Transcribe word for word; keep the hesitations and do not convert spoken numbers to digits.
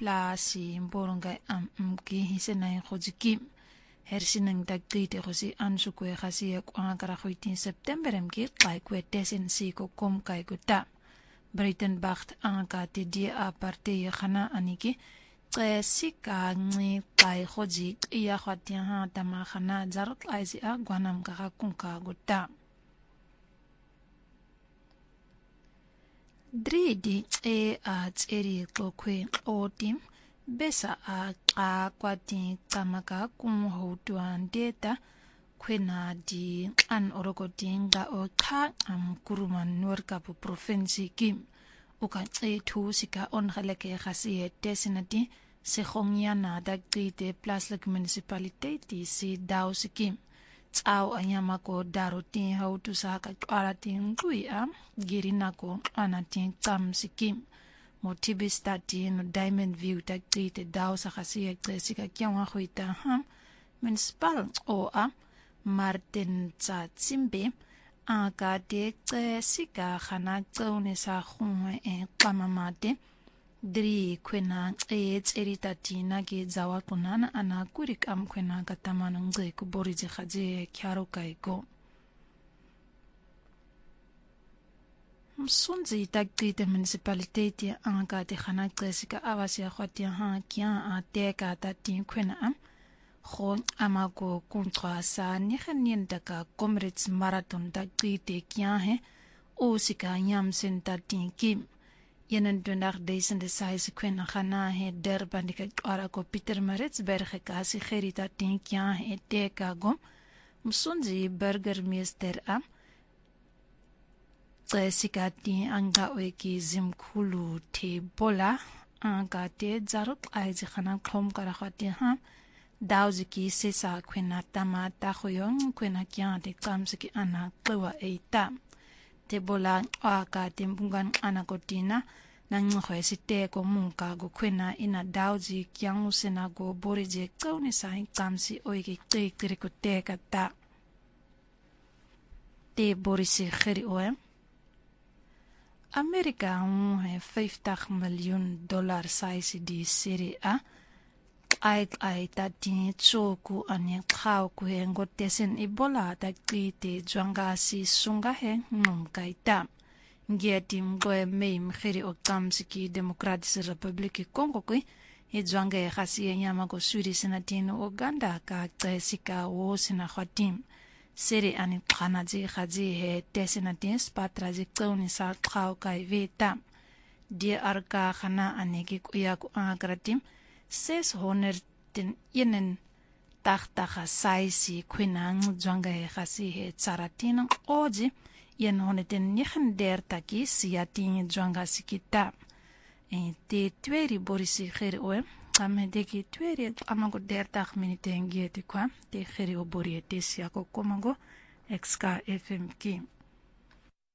plasi mboronga am mki hisena khojiki hersinang dagdite khosi ansukwe khasi kwa kara khoitin September mki kai kwe tesen si ko kom kai guta Britain bacht anka te dia aparte khana aniki sika ngi kai khoji iya khwatia ha tama khana jarot aisi a gwanam ka kunka guta Dridi e a tseri kokwe otim besa a a kwati tamaka kum hotuan data kwena di an orogotinga o kha am kuruman norkapu province kim uka e thu sika on khaleke khasi tesinati se khongya na dagte plastic municipality si daw sikim Tsao anyama ko darotin hautu sa ka kwaratin kuya girina ko anatin tam sikim motivistati no diamond view tagte daw sa kasi eksika kyawa khuita ham municipal o a Martin tsa tsimbe aka de sika khana tsone sa khumwe e pamamate Dri kwena e tseritati na ge zawa kunana ana kurik am kwena katamana ngai ku borije khaje kyaro kai go Msunzi tagti de municipality anga de khana tsika awasi khwati ha kya a teka tati kwena am kho amago kuntra sa ni khanien daka comrades marathon tagti de kya he o sika nyam sen tati kim Yanan dunar dezen de size kwen khana he der bandika ara ko Peter Maritzburg kasi kherita tinkya he teka gom msunzi burger mister am tsesikati anga weki zimkhulu the bola anga te zarut aizi khana khom kara khati ha dawziki sesa kwena tama ta khoyong kwena kya de kamsiki ana qwa eita te bola aka timbungan anakotina nang khoesite ko munka go kwena ina dauji kyang usena go borije kauni sai kamsi oige te ko te kata te borisi khiri oem Amerika un he fifty miljoen dollar size di serie a ai ai tati choku ane khau ku he ngotesen ibola ta krite jwanga si sunga he ngum kaita ngetim goe meim khiri o kamsiki Democratic Republic Congo ku e jwanga e khasi nyama go suri senatino Uganda ka tsika wo sina khatim seri ani khana ji khaji he tesenatin spatraji tsoni sa khau kai veta di arka khana aneki kuya ku agratim ses honer ten yenen takta khasaisi kwinang jwanga he khasi he tsaratin oji yen honeten nihan der taki siatin jwanga sikita e te tweri borisi khere oe kame deki tweri amago der tak minite ngeti kwa te khere o bori te siako komago xk fm ki